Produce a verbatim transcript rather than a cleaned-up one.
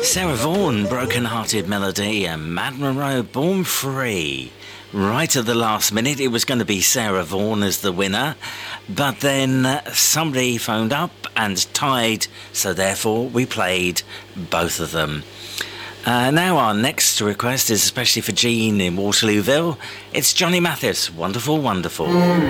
Sarah Vaughan, Broken Hearted Melody, and Mad Monroe, Born Free. Right at the last minute, it was going to be Sarah Vaughan as the winner, but then uh, somebody phoned up and tied, so therefore we played both of them. Uh, now our next request is especially for Jean in Waterlooville. It's Johnny Mathis, Wonderful, Wonderful.